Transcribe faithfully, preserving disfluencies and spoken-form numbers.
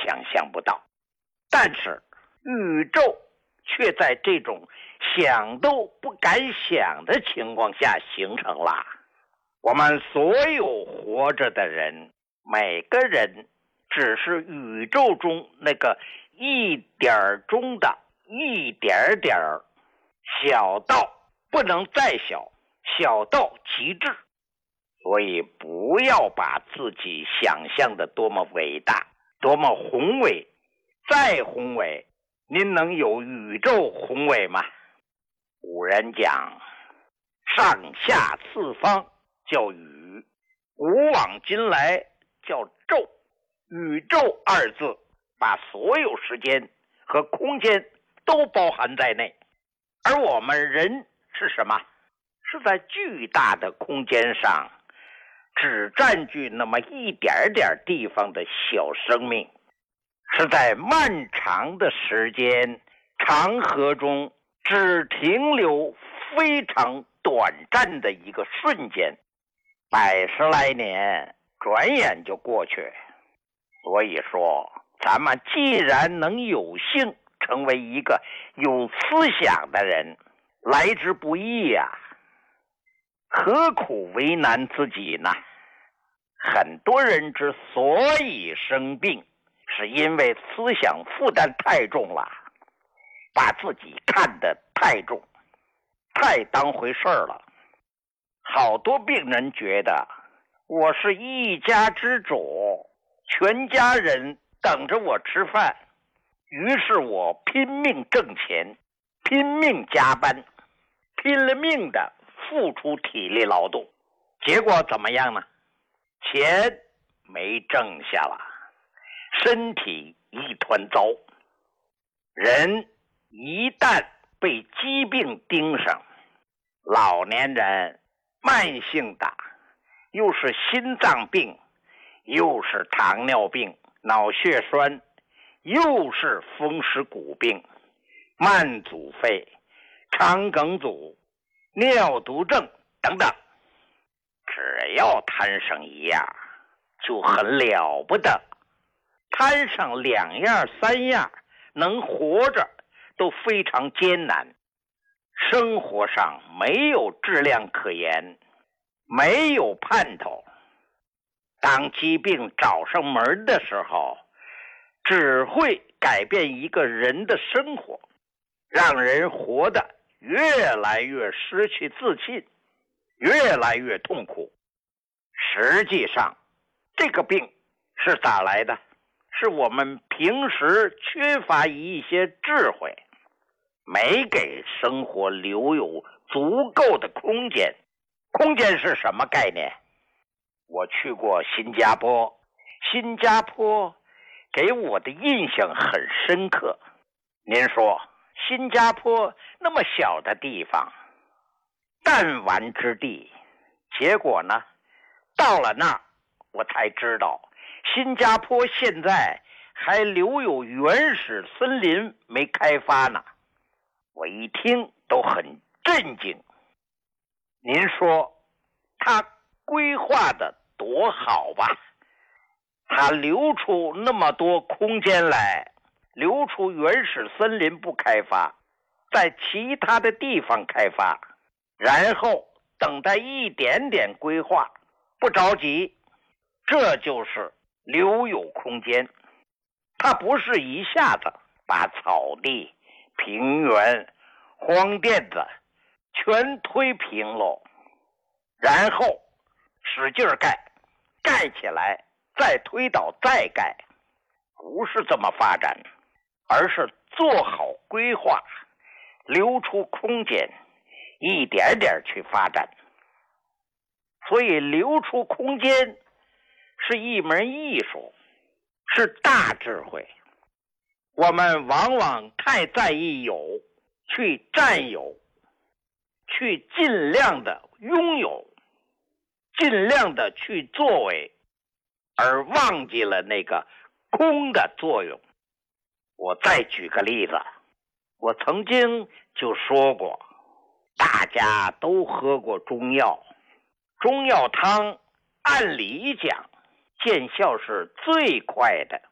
想象不到。但是宇宙却在这种想都不敢想的情况下形成了。我们所有活着的人，每个人只是宇宙中那个一点中的一点点，小到不能再小，小到极致。所以不要把自己想象的多么伟大，多么宏伟，再宏伟，您能有宇宙宏伟吗？古人讲，上下四方叫宇，古往今来叫宙。宇宙二字把所有时间和空间都包含在内，而我们人是什么？是在巨大的空间上只占据那么一点点地方的小生命，是在漫长的时间长河中只停留非常短暂的一个瞬间，百十来年转眼就过去。所以说，咱们既然能有幸成为一个有思想的人，来之不易呀、啊，何苦为难自己呢？很多人之所以生病，是因为思想负担太重了，把自己看得太重，太当回事了。好多病人觉得我是一家之主，全家人等着我吃饭，于是我拼命挣钱，拼命加班，拼了命的付出体力劳动，结果怎么样呢？钱没挣下了，身体一团糟。人一旦被疾病盯上，老年人慢性的，又是心脏病，又是糖尿病、脑血栓，又是风湿骨病、慢阻肺、肠梗阻、尿毒症等等，只要摊上一样就很了不得，摊上两样三样能活着都非常艰难，生活上没有质量可言，没有盼头。当疾病找上门的时候，只会改变一个人的生活，让人活得越来越失去自信，越来越痛苦。实际上，这个病是咋来的？是我们平时缺乏一些智慧，没给生活留有足够的空间。空间是什么概念？我去过新加坡，新加坡给我的印象很深刻。您说，新加坡那么小的地方，弹丸之地，结果呢，到了那儿我才知道，新加坡现在还留有原始森林没开发呢。我一听都很震惊。您说他规划的多好吧？他留出那么多空间来，留出原始森林不开发，在其他的地方开发，然后等待一点点规划，不着急，这就是留有空间。他不是一下子把草地、平原、荒甸子全推平喽，然后使劲盖，盖起来再推倒再盖，不是这么发展，而是做好规划，留出空间，一点点去发展。所以留出空间是一门艺术，是大智慧。我们往往太在意有，去占有，去尽量的拥有，尽量的去作为，而忘记了那个空的作用。我再举个例子，我曾经就说过，大家都喝过中药，中药汤按理讲见效是最快的，